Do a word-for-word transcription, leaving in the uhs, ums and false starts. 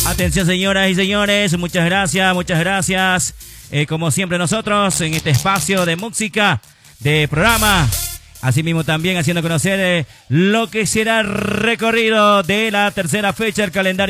Atención, señoras y señores, muchas gracias, muchas gracias. Eh, como siempre nosotros en este espacio de música, de programa, asimismo también haciendo conocer eh, lo que será el recorrido de la tercera fecha del calendario